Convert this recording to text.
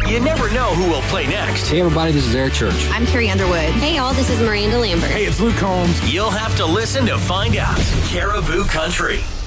You never know who will play next. Hey, everybody, this is Air Church. I'm Carrie Underwood. Hey, all, this is Miranda Lambert. Hey, it's Luke Combs. You'll have to listen to find out. Caribou Country.